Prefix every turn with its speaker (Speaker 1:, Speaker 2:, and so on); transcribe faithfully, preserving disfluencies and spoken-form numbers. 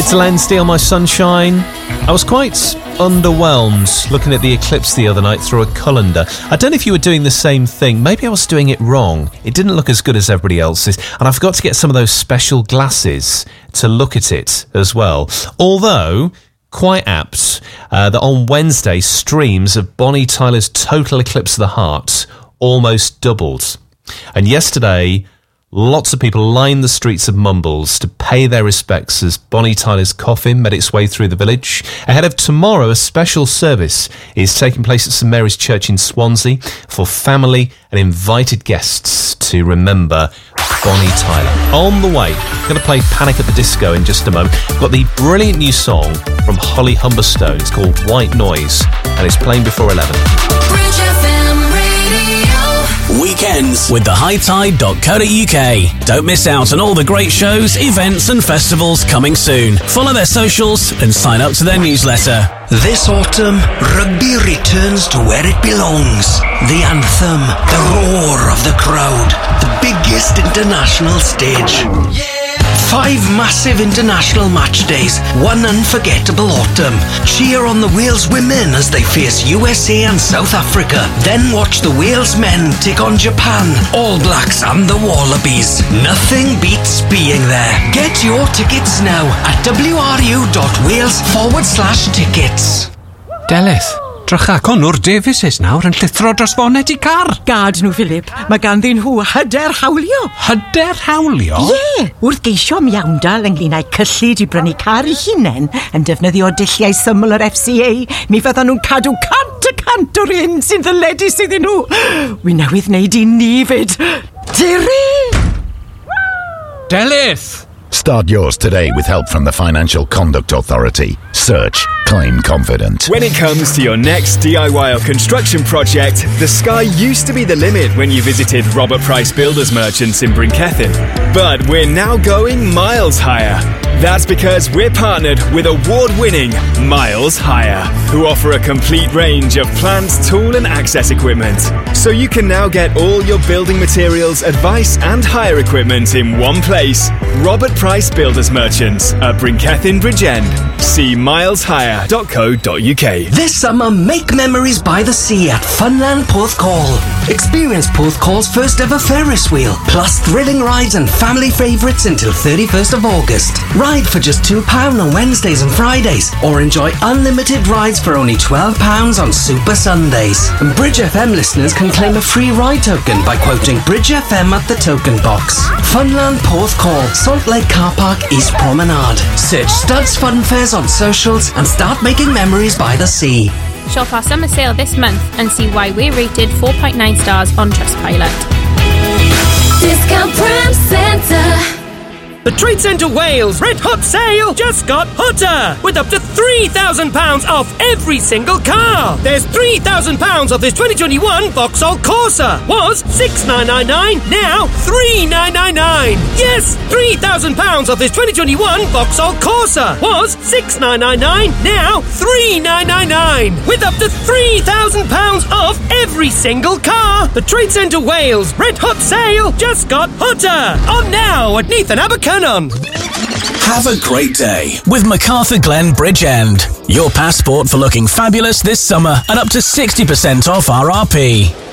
Speaker 1: Len, Steal My Sunshine. I was quite underwhelmed looking at the eclipse the other night through a colander. I don't know if you were doing the same thing. Maybe I was doing it wrong. It didn't look as good as everybody else's, and I forgot to get some of those special glasses to look at it as well. Although, quite apt uh, that on Wednesday, streams of Bonnie Tyler's Total Eclipse of the Heart almost doubled. And yesterday, lots of people lined the streets of Mumbles to pay their respects as Bonnie Tyler's coffin made its way through the village. Ahead of tomorrow, a special service is taking place at St Mary's Church in Swansea for family and invited guests to remember Bonnie Tyler. On the way, I'm going to play Panic at the Disco in just a moment. I've got the brilliant new song from Holly Humberstone. It's called White Noise, and it's playing before eleven.
Speaker 2: Weekends with the high tide dot co dot uk. Don't miss out on all the great shows, events and festivals coming soon. Follow their socials and sign up to their newsletter.
Speaker 3: This autumn, rugby returns to where it belongs. The anthem, the roar of the crowd, the biggest international stage. Yeah! Five massive international match days, one unforgettable autumn. Cheer on the Wales women as they face U S A and South Africa. Then watch the Wales men take on Japan, All Blacks and the Wallabies. Nothing beats being there. Get your tickets now at wru.wales forward slash tickets.
Speaker 4: Delith, drychacon o'r Davises nawr yn llithro dros foned i car.
Speaker 5: Gad nhw, Philip. Mae ganddyn nhw hyder hawlio.
Speaker 4: Hyder hawlio?
Speaker 5: Ie, yeah, wrth geisio miawndal ynglyn â'i cyllid i brynu car i hunain yn defnyddio dulliau syml yr F C A, mi fyddan nhw'n cadw cant y cant o'r un sy'n ddyledus iddyn nhw. Wi newydd wneud i ni fyd. Diri!
Speaker 4: Delith!
Speaker 6: Start yours today with help from the Financial Conduct Authority. Search Claim Confident.
Speaker 7: When it comes to your next D I Y or construction project, the sky used to be the limit when you visited Robert Price Builders Merchants in Brinkethin. But we're now going miles higher. That's because we're partnered with award-winning Miles Hire, who offer a complete range of plant, tool and access equipment. So you can now get all your building materials, advice and hire equipment in one place. Robert Price Builders Merchants at Brinkethin Bridgend. See miles hire dot co dot uk.
Speaker 3: This summer, make memories by the sea at Funland Porthcawl. Experience Porthcawl's first ever Ferris wheel, plus thrilling rides and family favourites until thirty-first of August. Ride for just two pounds on Wednesdays and Fridays, or enjoy unlimited rides for only twelve pounds on Super Sundays. And Bridge F M listeners can claim a free ride token by quoting Bridge F M at the token box. Funland Porthcawl, Salt Lake Car Park, East Promenade. Search Studs Fun Fairs on socials and start making memories by the sea.
Speaker 8: Shop our summer sale this month and see why we're rated four point nine stars on Trustpilot.
Speaker 9: Discount Prime Centre.
Speaker 10: The Trade Centre Wales Red Hot Sale just got hotter, with up to three thousand pounds off every single car. There's three thousand pounds off this twenty twenty-one Vauxhall Corsa. Was six thousand nine hundred ninety-nine, now three thousand nine hundred ninety-nine. Yes, three thousand pounds off this twenty twenty-one Vauxhall Corsa. Was six thousand nine hundred ninety-nine, now three thousand nine hundred ninety-nine. With up to three thousand pounds off every single car. The Trade Centre Wales Red Hot Sale just got hotter. On now at Neath and Abercrombie.
Speaker 2: Have a great day with MacArthur Glen Bridgend. Your passport for looking fabulous this summer and up to sixty percent off R R P.